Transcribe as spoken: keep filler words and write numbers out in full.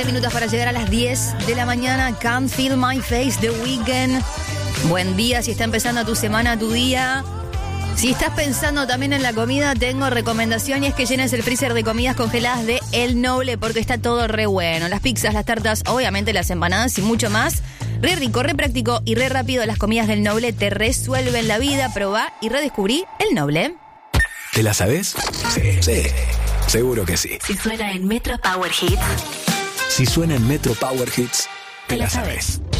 Minutos para llegar a las diez de la mañana. Can't Feel My Face, The Weeknd. Buen día, si está empezando tu semana, tu día. Si estás pensando también en la comida, tengo recomendación y es que llenes el freezer de comidas congeladas de El Noble porque está todo re bueno. Las pizzas, las tartas, obviamente las empanadas y mucho más. Re rico, re práctico y re rápido. Las comidas del Noble te resuelven la vida. Probá y redescubrí El Noble. ¿Te la sabes? Sí, sí, seguro que sí. Si suena en Metro Power Hits. Si suena en Metro Power Hits, te la sabes.